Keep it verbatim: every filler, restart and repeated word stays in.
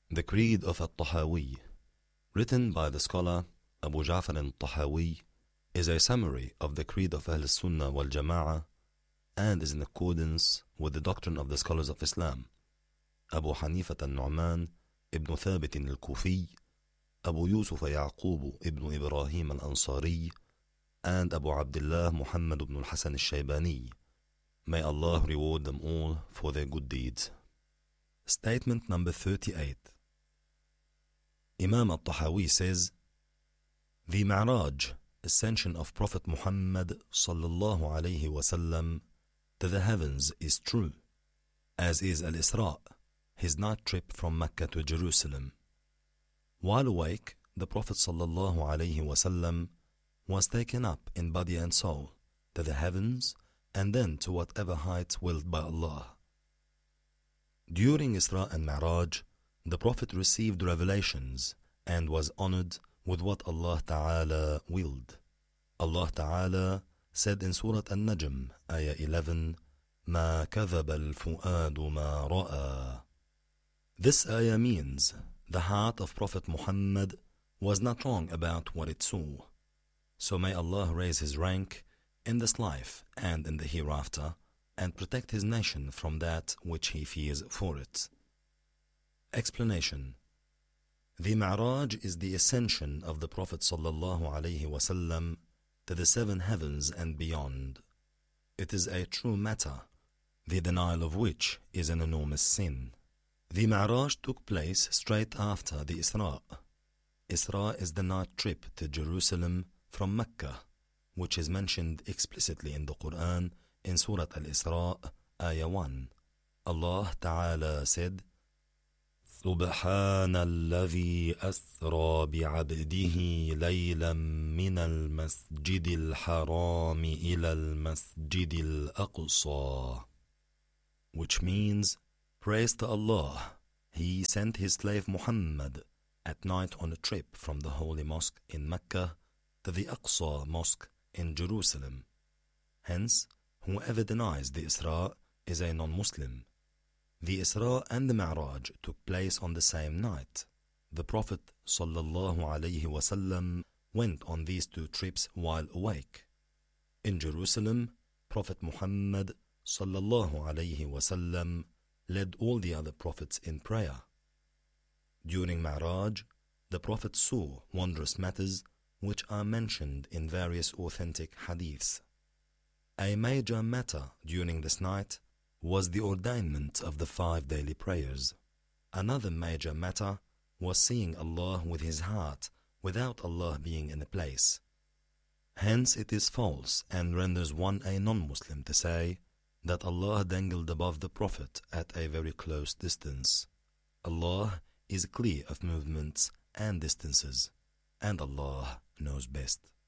The Creed of At-Tahawi, written by the scholar Abu Ja'far al-Tahawi, is a summary of the Creed of Ahl Sunnah wal Jama'ah and is in accordance with the doctrine of the scholars of Islam, Abu Hanifah al-Nu'man ibn Thabit al-Kufi, Abu Yusuf Ya'qub ibn Ibrahim al-Ansari, and Abu Abdullah Muhammad ibn al-Hasan al-Shaybani. May Allah reward them all for their good deeds. Statement number thirty-eight. Imam al-Tahawi says, the Mi'raj, ascension of Prophet Muhammad sallallahu alayhi wasallam to the heavens, is true, as is Al-Isra, his night trip from Mecca to Jerusalem. While awake, the Prophet sallallahu alayhi wasallam was taken up in body and soul to the heavens and then to whatever height willed by Allah. During Isra and Mi'raj, the Prophet received revelations and was honored with what Allah Ta'ala willed. Allah Ta'ala said in Surah An-Najm, Ayah eleven, مَا كَذَبَ الْفُؤَادُ مَا رَأَى. This ayah means the heart of Prophet Muhammad was not wrong about what it saw. So may Allah raise his rank in this life and in the hereafter, and protect his nation from that which he fears for it. Explanation. The Mi'raj is the ascension of the Prophet sallallahu alaihi wasallam to the seven heavens and beyond. It is a true matter, the denial of which is an enormous sin. The Mi'raj took place straight after the Isra. Isra is the night trip to Jerusalem from Mecca, which is mentioned explicitly in the Quran in Surah Al-Isra, Ayah one. Allah Ta'ala said, سبحان الذي أسرى بعبده ليلا من المسجد الحرام إلى المسجد الأقصى, which means, praise to Allah, He sent His slave Muhammad at night on a trip from the Holy Mosque in Mecca to the Aqsa Mosque in Jerusalem. Hence, whoever denies the Isra is a non-Muslim. The Isra and the Mi'raj took place on the same night. The Prophet sallallahu alaihi wasallam went on these two trips while awake. In Jerusalem, Prophet Muhammad sallallahu alaihi wasallam led all the other prophets in prayer. During Mi'raj, the Prophet saw wondrous matters which are mentioned in various authentic hadiths. A major matter during this night was the ordainment of the five daily prayers. Another major matter was seeing Allah with his heart without Allah being in a place. Hence it is false and renders one a non-Muslim to say that Allah dangled above the Prophet at a very close distance. Allah is clear of movements and distances, and Allah knows best.